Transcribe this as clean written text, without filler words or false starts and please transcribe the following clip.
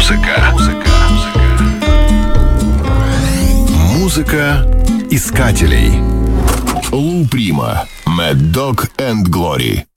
Музыка искателей. Лу Прима, Mad Dog and Glory.